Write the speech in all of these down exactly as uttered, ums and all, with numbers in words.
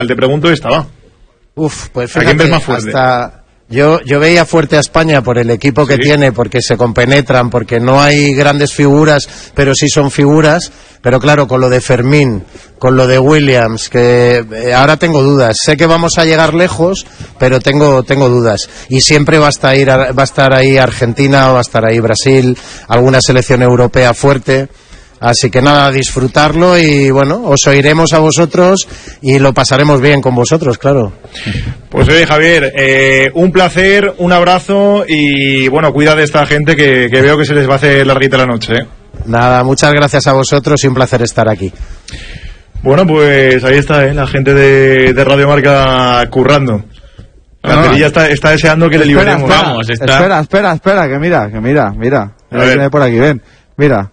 Te pregunto esta, va. Uf, pues fíjate, ¿a quién ves más fuerte? Hasta... Yo, yo veía fuerte a España por el equipo que ¿Sí? tiene, porque se compenetran, porque no hay grandes figuras, pero sí son figuras. Pero claro, con lo de Fermín, con lo de Williams, que eh, ahora tengo dudas. Sé que vamos a llegar lejos, pero tengo tengo dudas. Y siempre va a estar, ir a, va a estar ahí Argentina, va a estar ahí Brasil, alguna selección europea fuerte. Así que nada, disfrutarlo y bueno, os oiremos a vosotros y lo pasaremos bien con vosotros, claro. Pues oye, Javier, eh, un placer, un abrazo y bueno, cuida de esta gente que, que veo que se les va a hacer larguita la noche, ¿eh? Nada, muchas gracias a vosotros y un placer estar aquí. Bueno, pues ahí está, ¿eh? La gente de, de Radio Marca currando. La no, Cerilla está, está deseando que le liberemos. Espera, Vamos, está... espera, espera, espera, que mira, que mira, mira. Mira quién hay por aquí, ven, mira.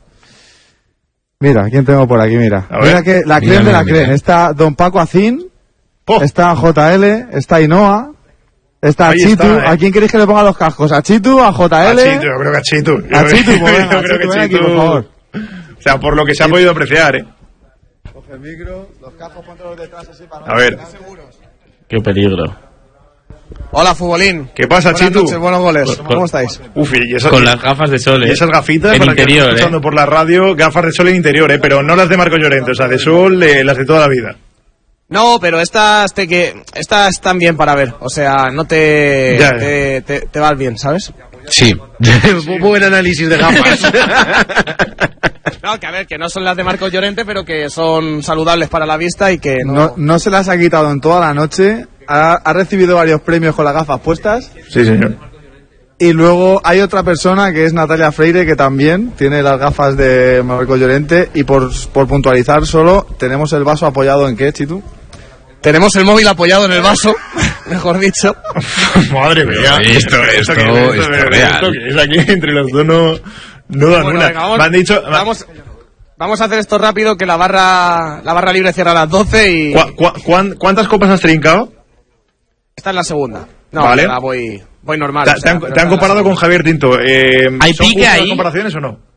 Mira, ¿quién tengo por aquí? Mira. Mira que la creen de la creen. Está Don Paco Acín, oh. está J L, está Ainhoa, está Ahí Chitu. está, ¿eh? ¿A quién queréis que le ponga los cascos? ¿A Chitu? ¿A J L? A Chitu, yo creo que a Chitu. A Chitu, pues venga, yo creo Chitu, que ven Chitu, aquí, por favor. O sea, por lo que se ha podido apreciar, ¿eh? Coge el micro, los cascos, póntelos detrás así para no... A ver. Qué peligro. Hola, futbolín. ¿Qué pasa, Buenas Chitu? Noches, buenos goles. Con, ¿Cómo estáis? Uf, y esas, con las gafas de sol, ¿eh? Y esas gafitas, en para interior, que escuchando ¿eh? por la radio, gafas de sol en interior, ¿eh? Pero no las de Marco Llorente, o sea, de sol, eh, las de toda la vida. No, pero estas te que estas están bien para ver, o sea, no te Ya, te, te, te vas bien, ¿sabes? Sí. Buen análisis de gafas. No, que a ver, que no son las de Marcos Llorente, pero que son saludables para la vista y que no... No, no se las ha quitado en toda la noche. Ha, ha recibido varios premios con las gafas puestas. Sí, señor. Y luego hay otra persona que es Natalia Freire, que también tiene las gafas de Marcos Llorente. Y por, por puntualizar solo, tenemos el vaso apoyado en ¿qué, Chitu? Tenemos el móvil apoyado en el vaso, mejor dicho. Madre mía. Esto, esto, esto, esto, esto es real. Esto que es aquí entre los dos no, no dan bueno, una. venga, vamos, me han dicho... Vamos, vamos a hacer esto rápido, que la barra la barra libre cierra a las doce y... ¿Cu cu cuán, ¿Cuántas copas has trincado? Esta es la segunda. No, vale. la voy, voy normal. Te, o sea, te han, te han comparado con Javier Tinto. Eh, ¿Hay ¿Son pique justas ahí? las comparaciones o no?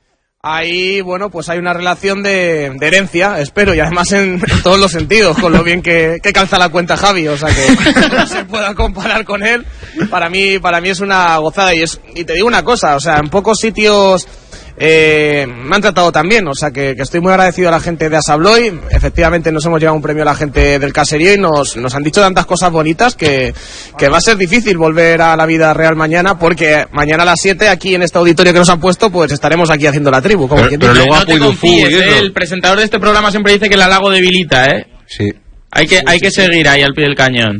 Ahí, bueno, pues hay una relación de, de herencia, espero, y además en, en todos los sentidos, con lo bien que, que calza la cuenta Javi, o sea que no se pueda comparar con él. Para mí, para mí es una gozada y es, y te digo una cosa, o sea, en pocos sitios eh, me han tratado tan bien, o sea que, que estoy muy agradecido a la gente de Asabloy. Efectivamente nos hemos llevado un premio a la gente del caserío y nos, nos han dicho tantas cosas bonitas que, que va a ser difícil volver a la vida real mañana, porque mañana a las siete aquí en este auditorio que nos han puesto, pues estaremos aquí haciendo la tribu. Como Pero, quien pero dice. luego no te confíes, ¿eh? El presentador de este programa siempre dice que el halago debilita, ¿eh? Sí. Hay que, hay que seguir ahí al pie del cañón.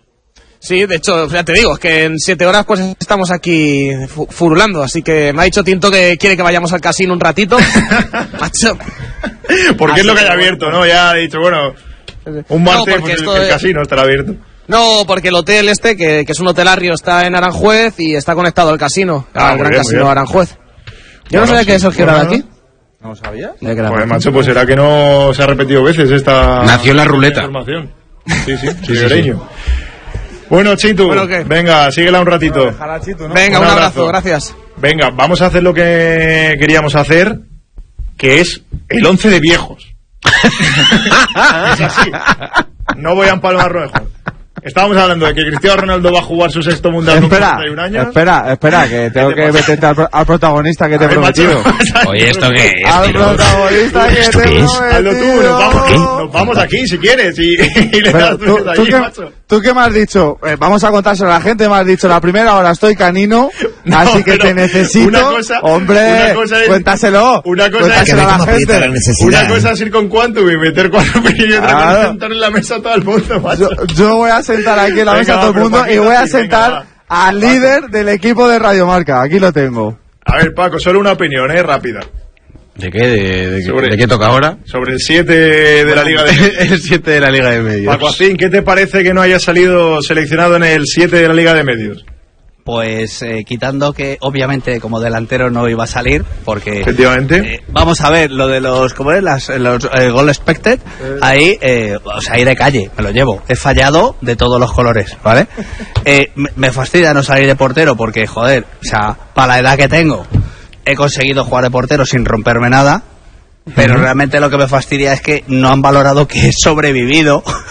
Sí, de hecho, ya te digo, es que en siete horas pues estamos aquí fu furulando, así que me ha dicho Tinto que quiere que vayamos al casino un ratito. Macho. Porque es lo que haya abierto, ¿no? Ya ha dicho, bueno, un martes No, pues el, esto el es... casino estará abierto. No, porque el hotel este, que, que es un hotel Arrio, está en Aranjuez y está conectado al casino, Ah, al muy gran bien, casino muy bien. Aranjuez. Yo Bueno, no sabía sí, que Sergio bueno, era de aquí. ¿No lo sabías? Pues macho, pues será que no se ha repetido veces esta... Nació en la ruleta. Información. Sí, sí, sí, sí. Bueno, Chitu, Bueno, ¿qué? venga, síguela un ratito. Venga, un abrazo, gracias. Venga, vamos a hacer lo que queríamos hacer, que es el once de viejos. Es así. No voy a empalmar mejor. Estábamos hablando de que Cristiano Ronaldo va a jugar su sexto mundial con Espera, cuarenta y un años. espera, espera, que tengo te que pasa? meterte al, pro- al protagonista que te A he ver, macho, prometido. Oye, ¿esto qué es? Al Pero- protagonista que ¿Esto te he qué es? prometido. Hazlo tú, nos vamos, nos vamos aquí si quieres y, y le Pero das tú, tú tú allí, qué, macho. ¿tú qué me has dicho? Eh, vamos a contárselo a la gente, me has dicho la primera hora estoy canino, No, así que pero te necesito. una cosa- hombre, una cosa es- cuéntaselo. Una cosa es cuéntaselo a la gente. Una cosa es ir con Quantum y meter cuatro pillos y otra cosa Claro. es sentar en la mesa a todo el mundo, macho. Yo, yo voy a sentar aquí en la Venga, mesa a todo el pero mundo y Paquito, voy a sí, venga, sentar va. al líder del equipo de Radio Marca. Aquí lo tengo. A ver, Paco, solo una opinión, ¿eh? Rápida. ¿De qué? ¿De, de, Sobre- ¿de qué toca ahora? Sobre el siete de la Liga de El siete de la Liga de Medios. Paco Acín, ¿qué te parece que no haya salido seleccionado en el siete de la Liga de Medios? Pues eh, quitando que obviamente como delantero no iba a salir porque Efectivamente. eh, vamos a ver lo de los cómo es las los eh, goal expected ahí eh, o sea ahí de calle me lo llevo, he fallado de todos los colores, ¿vale? Eh, me, me fastidia no salir de portero porque joder, o sea, para la edad que tengo he conseguido jugar de portero sin romperme nada. Pero realmente lo que me fastidia es que no han valorado que he sobrevivido